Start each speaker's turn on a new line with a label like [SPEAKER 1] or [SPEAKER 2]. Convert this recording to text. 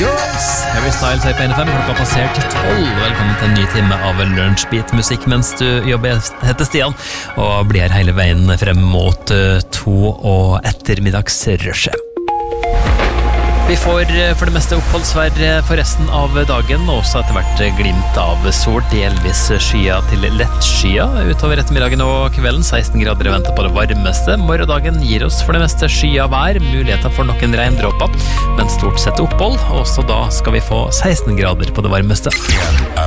[SPEAKER 1] Girls, Harry Styles her på NFM. Klokka passert 12. Velkommen til en ny time av Lunsjbeat-musikk mens du jobber. Heter Stian og blir her hele veien frem mot 2 og ettermiddagsrushet. Vi får for det meste oppholdsvær for resten av dagen, og også etter hvert glimt av sol, delvis skya til lett skya utover ettermiddagen og kvelden. 16 grader i vente på det varmeste. Morgendagen gir oss for det meste skya vær, muligheter for noen regndråper, men stort sett opphold. Også da skal vi få 16 grader på det varmeste.